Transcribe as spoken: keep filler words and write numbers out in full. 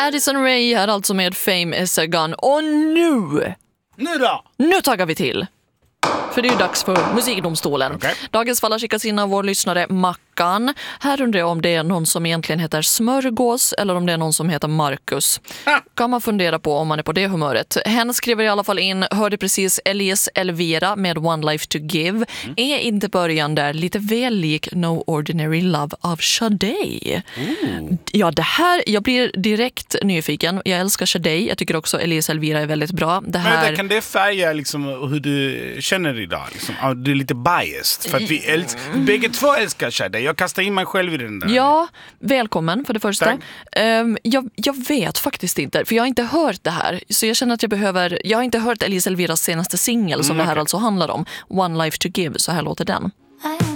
Addison Rae här alltså med Fame is a Gun. Och nu! Nu då? Nu taggar vi till. För det är ju dags för Musikdomstolen. Okay. Dagens fall har skickats in av vår lyssnare Mackan. Här undrar jag om det är någon som egentligen heter Smörgås eller om det är någon som heter Marcus. Ah. Kan man fundera på om man är på det humöret. Hen skriver i alla fall in, hörde precis Elise Elvira med One Life to Give. Mm. Är inte början där lite väl lik No Ordinary Love av Sade? Mm. Ja, det här, jag blir direkt nyfiken. Jag älskar Sade. Jag tycker också Elise Elvira är väldigt bra. Det här... Men kan det färga liksom hur du känner idag? Liksom? Du är lite biased. För att vi älskar, bägge två älskar Sade. Jag kastar in mig själv i den där. Ja, välkommen för det första. Um, jag, jag vet faktiskt inte, för jag har inte hört det här. Så jag känner att jag behöver... Jag har inte hört Elise Elviras senaste singel som mm, det här okay. alltså handlar om. One Life to Give, så här låter den.